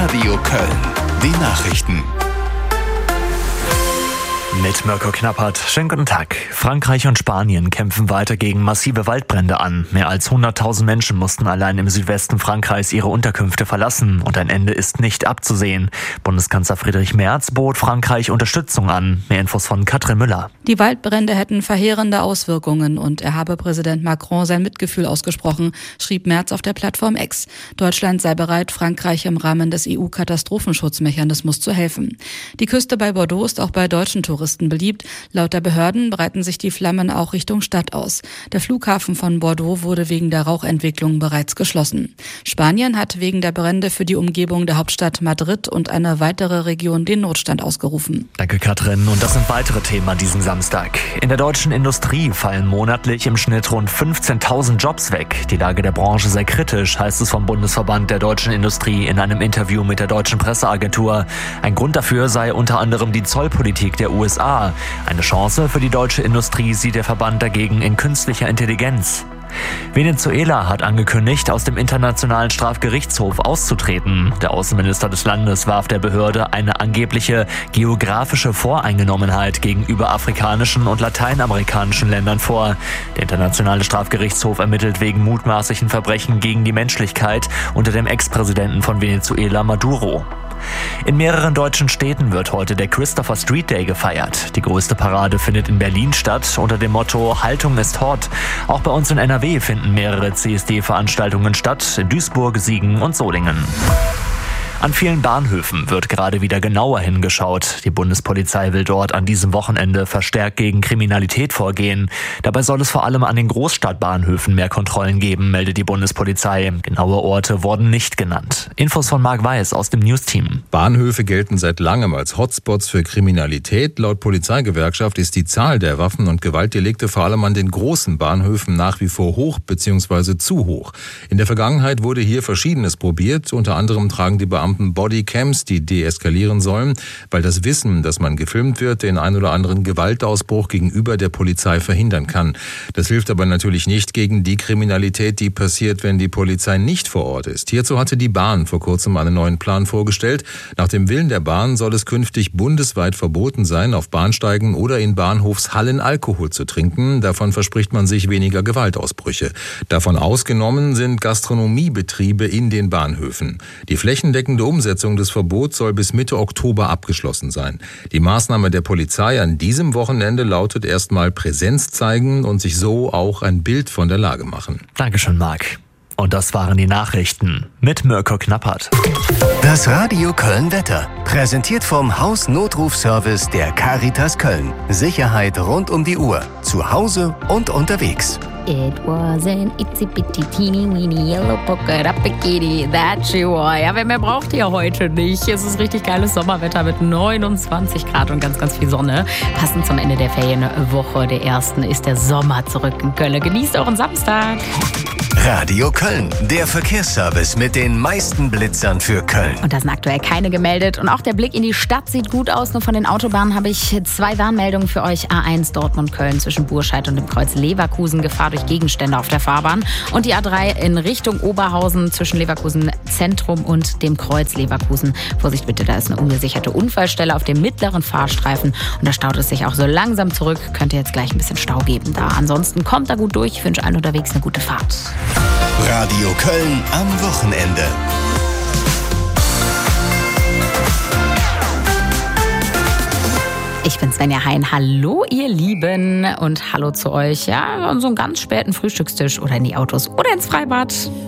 Radio Köln. Die Nachrichten. Mit Mirko Knappert. Schönen guten Tag. Frankreich und Spanien kämpfen weiter gegen massive Waldbrände an. Mehr als 100.000 Menschen mussten allein im Südwesten Frankreichs ihre Unterkünfte verlassen und ein Ende ist nicht abzusehen. Bundeskanzler Friedrich Merz bot Frankreich Unterstützung an. Mehr Infos von Katrin Müller. Die Waldbrände hätten verheerende Auswirkungen und er habe Präsident Macron sein Mitgefühl ausgesprochen, schrieb Merz auf der Plattform X. Deutschland sei bereit, Frankreich im Rahmen des EU-Katastrophenschutzmechanismus zu helfen. Die Küste bei Bordeaux ist auch bei deutschen Touristen beliebt. Laut der Behörden breiten sich die Flammen auch Richtung Stadt aus. Der Flughafen von Bordeaux wurde wegen der Rauchentwicklung bereits geschlossen. Spanien hat wegen der Brände für die Umgebung der Hauptstadt Madrid und eine weitere Region den Notstand ausgerufen. Danke, Katrin. Und das sind weitere Themen an diesem Samstag. In der deutschen Industrie fallen monatlich im Schnitt rund 15.000 Jobs weg. Die Lage der Branche sei kritisch, heißt es vom Bundesverband der deutschen Industrie in einem Interview mit der deutschen Presseagentur. Ein Grund dafür sei unter anderem die Zollpolitik der USA. Eine Chance für die deutsche Industrie sieht der Verband dagegen in künstlicher Intelligenz. Venezuela hat angekündigt, aus dem Internationalen Strafgerichtshof auszutreten. Der Außenminister des Landes warf der Behörde eine angebliche geografische Voreingenommenheit gegenüber afrikanischen und lateinamerikanischen Ländern vor. Der Internationale Strafgerichtshof ermittelt wegen mutmaßlichen Verbrechen gegen die Menschlichkeit unter dem Ex-Präsidenten von Venezuela, Maduro. In mehreren deutschen Städten wird heute der Christopher Street Day gefeiert. Die größte Parade findet in Berlin statt unter dem Motto Haltung ist hot. Auch bei uns in NRW finden mehrere CSD-Veranstaltungen statt, in Duisburg, Siegen und Solingen. An vielen Bahnhöfen wird gerade wieder genauer hingeschaut. Die Bundespolizei will dort an diesem Wochenende verstärkt gegen Kriminalität vorgehen. Dabei soll es vor allem an den Großstadtbahnhöfen mehr Kontrollen geben, meldet die Bundespolizei. Genaue Orte wurden nicht genannt. Infos von Marc Weiß aus dem News-Team. Bahnhöfe gelten seit langem als Hotspots für Kriminalität. Laut Polizeigewerkschaft ist die Zahl der Waffen- und Gewaltdelikte vor allem an den großen Bahnhöfen nach wie vor hoch bzw. zu hoch. In der Vergangenheit wurde hier Verschiedenes probiert. Unter anderem tragen die Beamten Bodycams, die deeskalieren sollen, weil das Wissen, dass man gefilmt wird, den ein oder anderen Gewaltausbruch gegenüber der Polizei verhindern kann. Das hilft aber natürlich nicht gegen die Kriminalität, die passiert, wenn die Polizei nicht vor Ort ist. Hierzu hatte die Bahn vor kurzem einen neuen Plan vorgestellt. Nach dem Willen der Bahn soll es künftig bundesweit verboten sein, auf Bahnsteigen oder in Bahnhofshallen Alkohol zu trinken. Davon verspricht man sich weniger Gewaltausbrüche. Davon ausgenommen sind Gastronomiebetriebe in den Bahnhöfen. Die flächendeckende Umsetzung des Verbots soll bis Mitte Oktober abgeschlossen sein. Die Maßnahme der Polizei an diesem Wochenende lautet erstmal Präsenz zeigen und sich so auch ein Bild von der Lage machen. Dankeschön, Marc. Und das waren die Nachrichten mit Mirko Knappert. Das Radio Köln Wetter. Präsentiert vom Hausnotrufservice der Caritas Köln. Sicherheit rund um die Uhr. Zu Hause und unterwegs. It was an itsy-bitsy teeny-weeny yellow polka-dot kitty that she wore. Ja, wer mehr braucht ihr heute nicht? Es ist richtig geiles Sommerwetter mit 29 Grad und ganz, ganz viel Sonne. Passend zum Ende der Ferienwoche der ersten ist der Sommer zurück in Köln. Genießt euren Samstag. Radio Köln, der Verkehrsservice mit den meisten Blitzern für Köln. Und da sind aktuell keine gemeldet. Und auch der Blick in die Stadt sieht gut aus. Nur von den Autobahnen habe ich 2 Warnmeldungen für euch. A1 Dortmund-Köln zwischen Burscheid und dem Kreuz Leverkusen. Gefahr durch Gegenstände auf der Fahrbahn. Und die A3 in Richtung Oberhausen zwischen Leverkusen Zentrum und dem Kreuz Leverkusen. Vorsicht bitte, da ist eine ungesicherte Unfallstelle auf dem mittleren Fahrstreifen. Und da staut es sich auch so langsam zurück. Könnte jetzt gleich ein bisschen Stau geben da. Ansonsten kommt da gut durch. Ich wünsche allen unterwegs eine gute Fahrt. Radio Köln am Wochenende. Ich bin Svenja Hein. Hallo, ihr Lieben. Und hallo zu euch. Ja, an so einem ganz späten Frühstückstisch oder in die Autos oder ins Freibad.